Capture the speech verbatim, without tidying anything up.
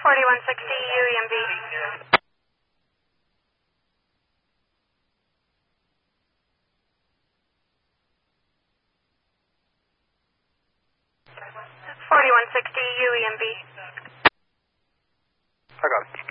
forty-one sixty U E M B. forty-one sixty U E M B. I got it.